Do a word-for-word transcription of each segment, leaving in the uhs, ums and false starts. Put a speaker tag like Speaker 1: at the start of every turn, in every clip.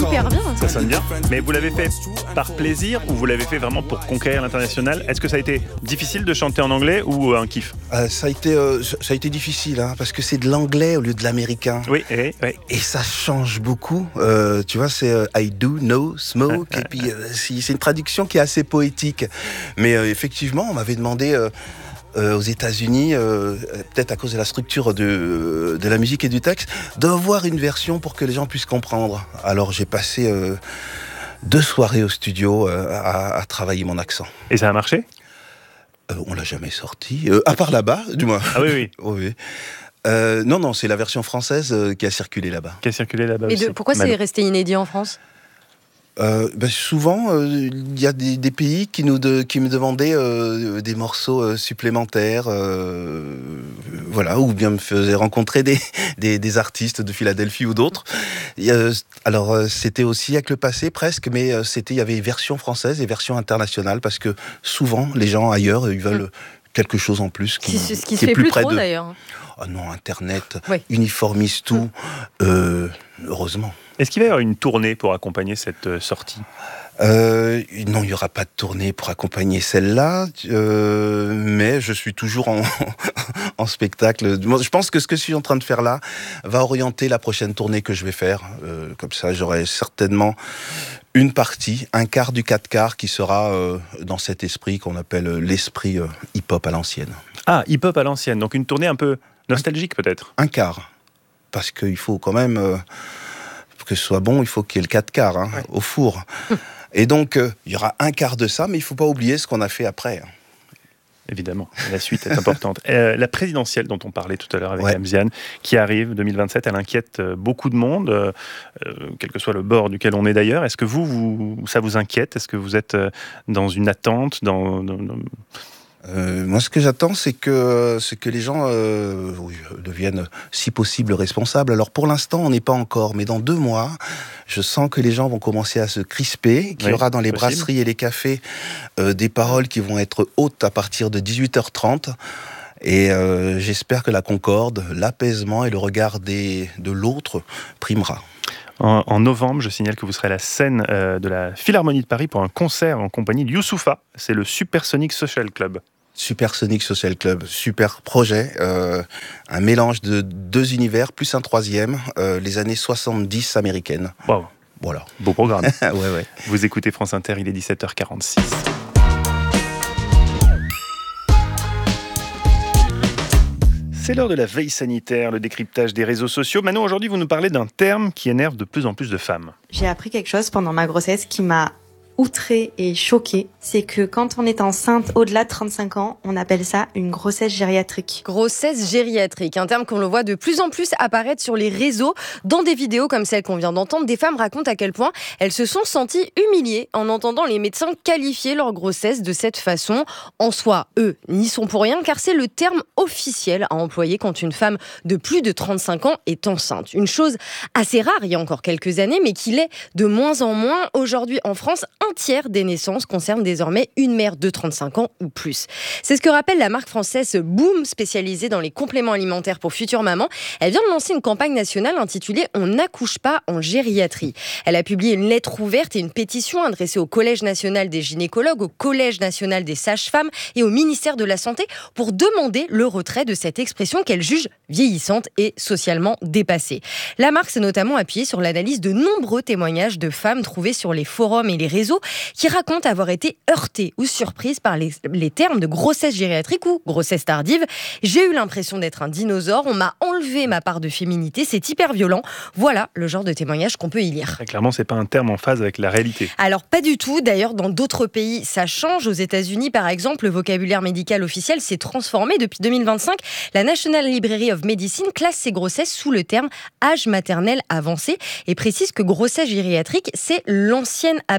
Speaker 1: hyper bien.
Speaker 2: Ça sonne bien. Mais vous l'avez fait par plaisir ou vous l'avez fait vraiment pour conquérir l'international ? Est-ce que ça a été difficile de chanter en anglais ou un kiff ?
Speaker 3: euh, ça, a été, euh, ça a été difficile, hein, parce que c'est de l'anglais au lieu de l'américain.
Speaker 2: Oui, oui, oui.
Speaker 3: Et ça change beaucoup. Euh, tu vois, c'est euh, I do know smoke. Et puis, euh, c'est, c'est une traduction qui est assez poétique. Mais euh, effectivement, on m'avait demandé... Euh, Euh, aux États-Unis, euh, peut-être à cause de la structure de, de la musique et du texte, d'avoir une version pour que les gens puissent comprendre. Alors j'ai passé euh, deux soirées au studio euh, à, à travailler mon accent.
Speaker 2: Et ça a marché ?
Speaker 3: euh, On l'a jamais sorti, euh, à part là-bas, du moins.
Speaker 2: Ah oui, oui.
Speaker 3: oui, oui. Euh, non, non, c'est la version française euh, qui a circulé là-bas.
Speaker 2: Qui a circulé là-bas
Speaker 1: Et
Speaker 2: aussi.
Speaker 1: de, pourquoi
Speaker 2: Mal.
Speaker 1: c'est resté inédit en France ?
Speaker 3: Euh, ben souvent, il euh, y a des, des pays qui, nous de, qui me demandaient euh, des morceaux euh, supplémentaires, euh, voilà, ou bien me faisaient rencontrer des, des, des artistes de Philadelphie ou d'autres. Et, euh, alors, euh, c'était aussi avec le passé presque, mais euh, c'était, il y avait version française et version internationale, parce que souvent, les gens ailleurs, ils veulent mmh. quelque chose en plus qui,
Speaker 1: qui, ce qui,
Speaker 3: qui
Speaker 1: se
Speaker 3: est
Speaker 1: fait
Speaker 3: plus,
Speaker 1: plus
Speaker 3: près
Speaker 1: trop,
Speaker 3: de...
Speaker 1: d'ailleurs.
Speaker 3: Oh non, Internet
Speaker 1: oui.
Speaker 3: uniformise tout, mmh. euh, heureusement.
Speaker 2: Est-ce qu'il va y avoir une tournée pour accompagner cette euh, sortie ?
Speaker 3: Euh, non, il n'y aura pas de tournée pour accompagner celle-là, euh, mais je suis toujours en, en spectacle. Je pense que ce que je suis en train de faire là va orienter la prochaine tournée que je vais faire. Euh, comme ça, j'aurai certainement une partie, un quart du quatre quarts qui sera euh, dans cet esprit qu'on appelle l'esprit euh, hip-hop à l'ancienne.
Speaker 2: Ah, hip-hop à l'ancienne, donc une tournée un peu nostalgique peut-être ?
Speaker 3: Un quart, parce qu'il faut quand même... Euh, que ce soit bon, il faut qu'il y ait le quatre quarts hein, ouais. au four. Et donc, euh, il y aura un quart de ça, mais il ne faut pas oublier ce qu'on a fait après.
Speaker 2: Évidemment, la suite est importante. Euh, la présidentielle dont on parlait tout à l'heure avec ouais. Amziane, qui arrive, deux mille vingt-sept, elle inquiète beaucoup de monde, euh, quel que soit le bord duquel on est d'ailleurs. Est-ce que vous, vous ça vous inquiète ? Est-ce que vous êtes dans une attente dans, dans, dans...
Speaker 3: Euh, moi, ce que j'attends, c'est que, c'est que les gens euh, deviennent, si possible, responsables. Alors, pour l'instant, on n'est pas encore, mais dans deux mois, je sens que les gens vont commencer à se crisper, qu'il oui, y aura dans les possible. brasseries et les cafés euh, des paroles qui vont être hautes à partir de dix-huit heures trente. Et euh, j'espère que la concorde, l'apaisement et le regard des, de l'autre primera.
Speaker 2: En, en novembre, je signale que vous serez à la scène euh, de la Philharmonie de Paris pour un concert en compagnie de Youssoupha. C'est le Supersonic Social Club.
Speaker 3: Supersonic Social Club, super projet, euh, un mélange de deux univers, plus un troisième, euh, les années soixante-dix américaines.
Speaker 2: Wow.
Speaker 3: Voilà.
Speaker 2: Beau programme.
Speaker 3: ouais, ouais.
Speaker 2: Vous écoutez France Inter, il est dix-sept heures quarante-six. C'est l'heure de la veille sanitaire, le décryptage des réseaux sociaux. Manon, aujourd'hui, vous nous parlez d'un terme qui énerve de plus en plus de femmes.
Speaker 4: J'ai appris quelque chose pendant ma grossesse qui m'a outrée et choquée. C'est que quand on est enceinte au-delà de trente-cinq ans, on appelle ça une grossesse gériatrique.
Speaker 1: Grossesse gériatrique, un terme qu'on le voit de plus en plus apparaître sur les réseaux. Dans des vidéos comme celle qu'on vient d'entendre, des femmes racontent à quel point elles se sont senties humiliées en entendant les médecins qualifier leur grossesse de cette façon. En soi, eux n'y sont pour rien, car c'est le terme officiel à employer quand une femme de plus de trente-cinq ans est enceinte. Une chose assez rare il y a encore quelques années, mais qui l'est de moins en moins. Aujourd'hui, en France, un tiers des naissances concernent désormais une mère de trente-cinq ans ou plus. C'est ce que rappelle la marque française Boom, spécialisée dans les compléments alimentaires pour futures mamans. Elle vient de lancer une campagne nationale intitulée « On n'accouche pas en gériatrie ». Elle a publié une lettre ouverte et une pétition adressée au Collège national des gynécologues, au Collège national des sages-femmes et au ministère de la Santé pour demander le retrait de cette expression qu'elle juge vieillissante et socialement dépassée. La marque s'est notamment appuyée sur l'analyse de nombreux témoignages de femmes trouvés sur les forums et les réseaux qui racontent avoir été heurtées ou surprises par les, les termes de grossesse gériatrique ou grossesse tardive. J'ai eu l'impression d'être un dinosaure, on m'a enlevé ma part de féminité, c'est hyper violent. Voilà le genre de témoignage qu'on peut y lire.
Speaker 2: Et clairement, c'est pas un terme en phase avec la réalité.
Speaker 1: Alors pas du tout, d'ailleurs dans d'autres pays ça change. Aux États-Unis par exemple, le vocabulaire médical officiel s'est transformé depuis deux mille vingt-cinq. La National Library of Medicine classe ces grossesses sous le terme âge maternel avancé et précise que grossesse gériatrique, c'est l'ancienne appellation.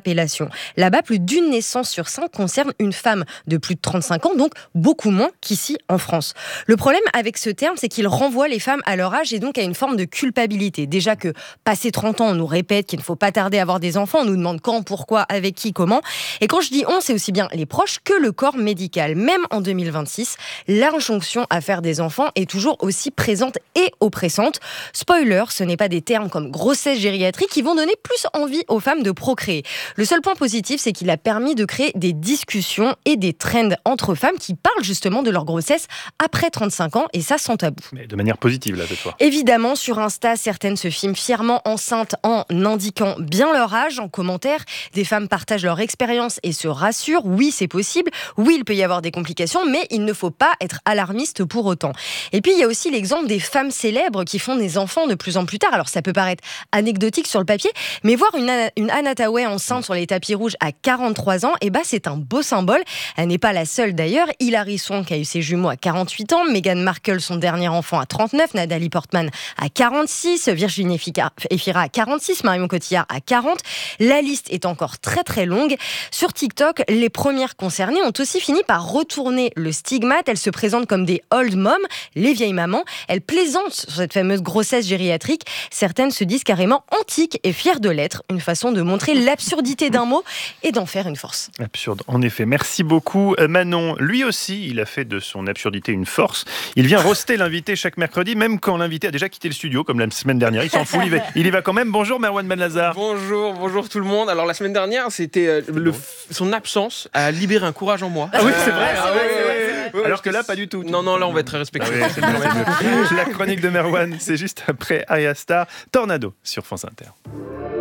Speaker 1: population. Là-bas, plus d'une naissance sur cinq concerne une femme de plus de trente-cinq ans, donc beaucoup moins qu'ici en France. Le problème avec ce terme, c'est qu'il renvoie les femmes à leur âge et donc à une forme de culpabilité. Déjà que, passé trente ans, on nous répète qu'il ne faut pas tarder à avoir des enfants, on nous demande quand, pourquoi, avec qui, comment. Et quand je dis on, c'est aussi bien les proches que le corps médical. Même en deux mille vingt-six, l'injonction à faire des enfants est toujours aussi présente et oppressante. Spoiler, ce n'est pas des termes comme grossesse gériatrique qui vont donner plus envie aux femmes de procréer. Le seul point positif, c'est qu'il a permis de créer des discussions et des trends entre femmes qui parlent justement de leur grossesse après trente-cinq ans, et ça sans tabou.
Speaker 2: Mais de manière positive, là, cette fois.
Speaker 1: Évidemment, sur Insta, certaines se filment fièrement enceintes en indiquant bien leur âge. En commentaire, des femmes partagent leur expérience et se rassurent. Oui, c'est possible. Oui, il peut y avoir des complications, mais il ne faut pas être alarmiste pour autant. Et puis, il y a aussi l'exemple des femmes célèbres qui font des enfants de plus en plus tard. Alors, ça peut paraître anecdotique sur le papier, mais voir une, une Anne Hathaway enceinte sur les tapis rouges à quarante-trois ans, eh ben, c'est un beau symbole. Elle n'est pas la seule d'ailleurs. Hilary Swank a eu ses jumeaux à quarante-huit ans, Meghan Markle son dernier enfant à trente-neuf, Nathalie Portman à quarante-six, Virginie Efira à quarante-six, Marion Cotillard à quarante. La liste est encore très très longue. Sur TikTok, les premières concernées ont aussi fini par retourner le stigmate. Elles se présentent comme des old moms, les vieilles mamans. Elles plaisantent sur cette fameuse grossesse gériatrique. Certaines se disent carrément antiques et fières de l'être. Une façon de montrer l'absurdité d'un mot et d'en faire une force.
Speaker 2: Absurde, en effet. Merci beaucoup Manon. Lui aussi, il a fait de son absurdité une force. Il vient roaster l'invité chaque mercredi, même quand l'invité a déjà quitté le studio, comme la semaine dernière. Il s'en fout, il, va, il y va quand même. Bonjour Merwan Benazar.
Speaker 5: Bonjour, bonjour tout le monde. Alors la semaine dernière, c'était euh, le, son absence a libéré un courage en moi.
Speaker 2: Ah oui, c'est vrai.
Speaker 5: Ah,
Speaker 2: Ah,
Speaker 5: ouais,
Speaker 2: ouais,
Speaker 5: ouais,
Speaker 2: ouais, ouais.
Speaker 5: ouais.
Speaker 2: Alors que là, pas du tout.
Speaker 5: Non, non, là, on va être très respectueux.
Speaker 2: Ah oui, c'est bien, c'est bien. La chronique de Merwan, c'est juste après Aya Star, Tornado sur France Inter.